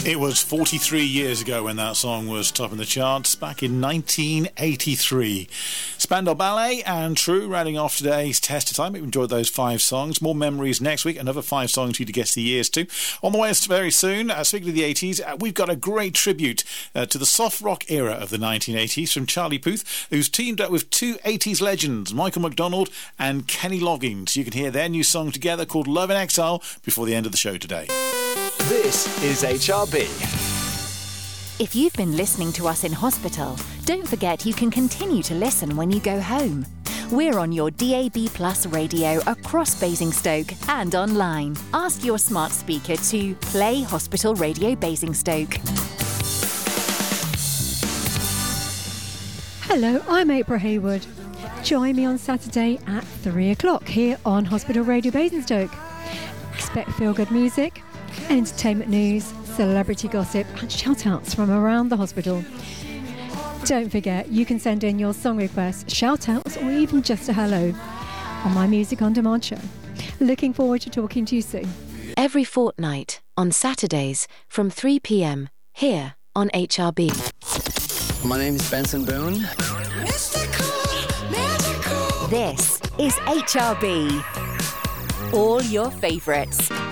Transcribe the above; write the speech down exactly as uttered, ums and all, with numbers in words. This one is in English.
It was forty-three years ago when that song was top in the charts, back in nineteen eighty-three. Spandau Ballet and True rounding off today's Test of Time. We've enjoyed those five songs. More memories next week. Another five songs for you to guess the years to. On the way very soon, uh, speaking of the eighties, uh, we've got a great tribute uh, to the soft rock era of the nineteen eighties from Charlie Puth, who's teamed up with two eighties legends, Michael McDonald and Kenny Loggins. You can hear their new song together called Love in Exile before the end of the show today. This is H R B. If you've been listening to us in hospital, don't forget you can continue to listen when you go home. We're on your D A B Plus radio across Basingstoke and online. Ask your smart speaker to play Hospital Radio Basingstoke. Hello, I'm April Hayward. Join me on Saturday at three o'clock here on Hospital Radio Basingstoke. Expect feel-good music, entertainment news, celebrity gossip and shout-outs from around the hospital. Don't forget, you can send in your song requests, shout-outs or even just a hello on my Music On Demand show. Looking forward to talking to you soon. Every fortnight on Saturdays from three p.m. here on H R B. My name is Benson Boone. Mystical, magical. This is H R B. All your favourites.